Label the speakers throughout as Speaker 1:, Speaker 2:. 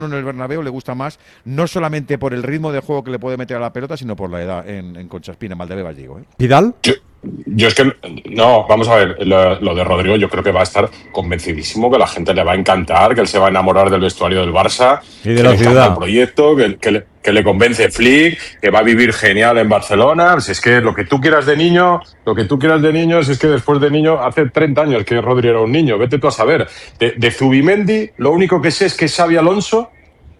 Speaker 1: en el Bernabéu le gusta más, no solamente por el ritmo de juego que le puede meter a la pelota, sino por la edad en Concha Espina, en Valdebebas, digo.
Speaker 2: ¿Pidal?
Speaker 3: Yo es que, no, vamos a ver, lo de Rodrigo yo creo que va a estar convencidísimo, que la gente le va a encantar, que él se va a enamorar del vestuario del Barça,
Speaker 2: y de la ciudad,
Speaker 3: el proyecto, que le convence Flick, que va a vivir genial en Barcelona. Si es que lo que tú quieras de niño, si es que después de niño, hace 30 años que Rodrigo era un niño, vete tú a saber. De Zubimendi, lo único que sé es que Xabi Alonso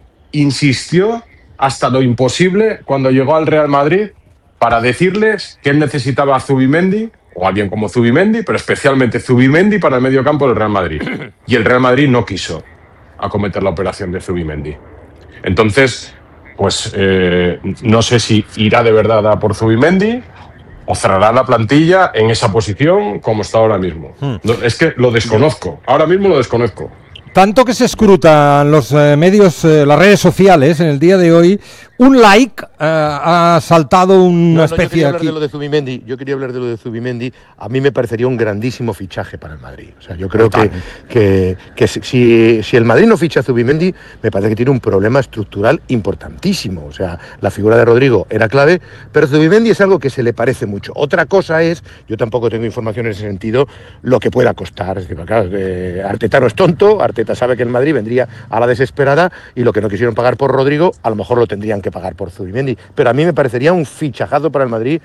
Speaker 3: insistió hasta lo imposible cuando llegó al Real Madrid para decirles que él necesitaba a Zubimendi, o alguien como Zubimendi, pero especialmente Zubimendi para el medio campo del Real Madrid. Y el Real Madrid no quiso acometer la operación de Zubimendi. Entonces, pues no sé si irá de verdad a por Zubimendi o cerrará la plantilla en esa posición como está ahora mismo. No, es que lo desconozco. Ahora mismo lo desconozco.
Speaker 2: Tanto que se escrutan los medios, las redes sociales en el día de hoy, un like ha saltado una especie
Speaker 4: de... Yo quería hablar de lo de Zubimendi. A mí me parecería un grandísimo fichaje para el Madrid. O sea, yo creo que si el Madrid no ficha a Zubimendi, me parece que tiene un problema estructural importantísimo. O sea, la figura de Rodrigo era clave, pero Zubimendi es algo que se le parece mucho. Otra cosa es, yo tampoco tengo información en ese sentido, lo que pueda costar. Es decir, claro, Arteta no es tonto, Arteta sabe que el Madrid vendría a la desesperada y lo que no quisieron pagar por Rodrigo, a lo mejor lo tendrían que pagar por Zubimendi. Pero a mí me parecería un fichajazo para el Madrid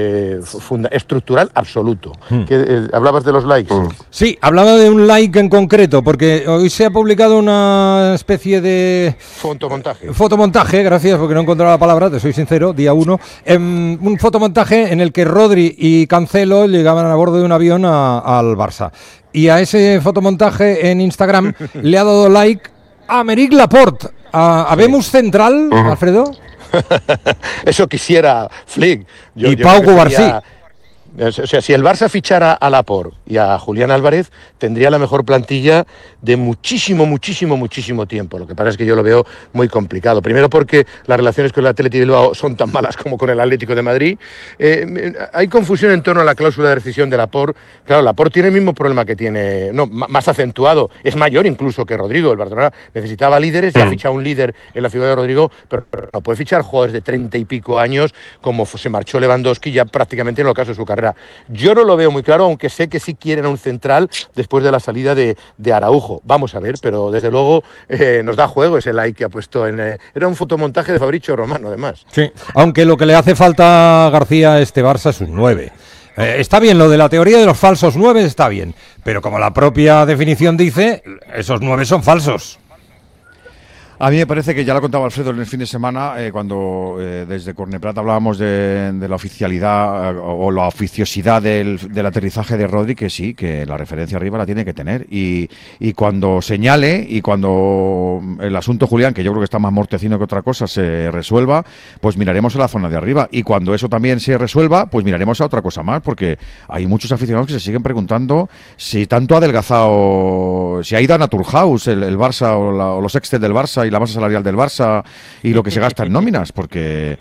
Speaker 4: estructural absoluto. ¿Hablabas de los likes?
Speaker 2: Sí, hablaba de un like en concreto, porque hoy se ha publicado una especie de... Fotomontaje, gracias, porque no he encontrado la palabra, te soy sincero, día 1. Un fotomontaje en el que Rodri y Cancelo llegaban a bordo de un avión al Barça. Y a ese fotomontaje en Instagram le ha dado like a Aymeric Laporte. ¿Habemos central, Alfredo?
Speaker 4: Eso quisiera Flick.
Speaker 2: Y Pau Cubarsí.
Speaker 4: O sea, si el Barça fichara a Laporte y a Julián Álvarez, tendría la mejor plantilla de muchísimo tiempo. Lo que pasa es que yo lo veo muy complicado. Primero porque las relaciones con el Athletic de Bilbao son tan malas como con el Atlético de Madrid. Hay confusión en torno a la cláusula de rescisión de Laporte. Claro, Laporte tiene el mismo problema que tiene, no, más acentuado. Es mayor incluso que Rodrigo. El Barcelona necesitaba líderes, ya ha fichado un líder en la figura de Rodrigo, pero no puede fichar jugadores de 30 y pico años como se marchó Lewandowski ya prácticamente en el ocaso de su carrera. Yo no lo veo muy claro, aunque sé que sí quieren a un central después de la salida de Araujo. Vamos a ver, pero desde luego nos da juego ese like que ha puesto en... era un fotomontaje de Fabrizio Romano, además.
Speaker 2: Sí, aunque lo que le hace falta a García a este Barça es un 9. Está bien, lo de la teoría de los falsos 9 está bien, pero como la propia definición dice, esos 9 son falsos.
Speaker 1: A mí me parece que ya lo contaba Alfredo en el fin de semana, cuando desde Corneprat hablábamos de la oficialidad o la oficiosidad del aterrizaje de Rodri, que sí, que la referencia arriba la tiene que tener. Y cuando señale, y cuando el asunto Julián, que yo creo que está más mortecino que otra cosa, se resuelva, pues miraremos a la zona de arriba. Y cuando eso también se resuelva, pues miraremos a otra cosa más, porque hay muchos aficionados que se siguen preguntando si tanto ha adelgazado, si ha ido a Naturhaus el Barça o los Excel del Barça y la masa salarial del Barça y lo que se gasta en nóminas, porque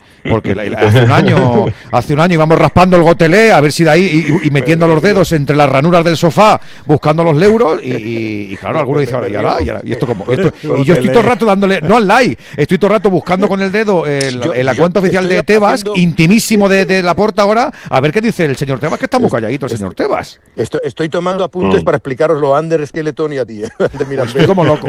Speaker 1: hace un año íbamos raspando el gotelé a ver si de ahí y metiendo los dedos entre las ranuras del sofá buscando los euros y claro, alguno dice y esto como esto, y yo estoy todo el rato dándole no al like, estoy todo el rato buscando con el dedo la cuenta oficial de Tebas, intimísimo de Laporte ahora, a ver qué dice el señor Tebas, que está muy calladito el señor Tebas.
Speaker 4: Estoy tomando apuntes para explicaros lo Ander Skeleton y a ti.
Speaker 1: Estoy como loco.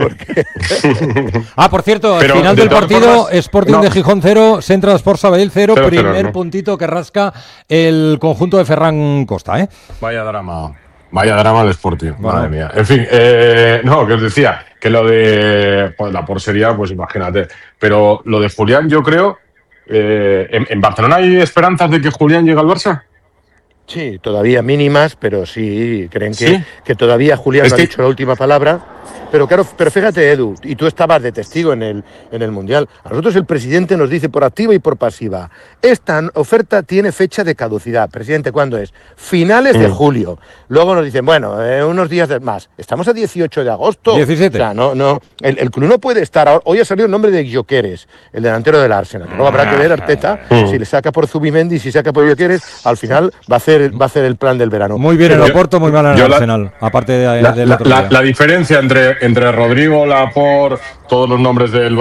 Speaker 2: Por cierto, al final del partido, Sporting de Gijón 0, Central Sport Sabadell 0, primer puntito que rasca el conjunto de Ferran Costa,
Speaker 3: Vaya drama el Sporting, madre mía. En fin, no, que os decía, que lo de la portería, pues imagínate. Pero lo de Julián, yo creo, ¿en Barcelona hay esperanzas de que Julián llegue al Barça?
Speaker 4: Sí, todavía mínimas, pero sí, creen que todavía Julián no ha dicho la última palabra. Pero claro, fíjate, Edu, y tú estabas de testigo en el Mundial. A nosotros el presidente nos dice por activa y por pasiva: esta oferta tiene fecha de caducidad. Presidente, ¿cuándo es? Finales de julio. Luego nos dicen, bueno, unos días más. Estamos a 18 de agosto.
Speaker 2: 17.
Speaker 4: O sea, no, el club no puede estar. Hoy ha salido el nombre de Gyökeres, el delantero del Arsenal. Luego habrá que ver Arteta si le saca por Zubimendi, si saca por Gyökeres. Al final va a hacer el plan del verano.
Speaker 2: Muy bien el Oporto, muy mal en el Arsenal. Aparte de
Speaker 3: la diferencia entre Rodrigo, Laporte, todos los nombres del